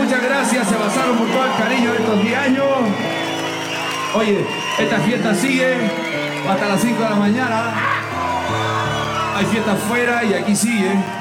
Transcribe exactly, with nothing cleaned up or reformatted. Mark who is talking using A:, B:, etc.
A: muchas gracias, se pasaron por todo el cariño de estos diez años. Oye, esta fiesta sigue hasta las cinco de la mañana. Hay fiesta afuera y aquí sigue.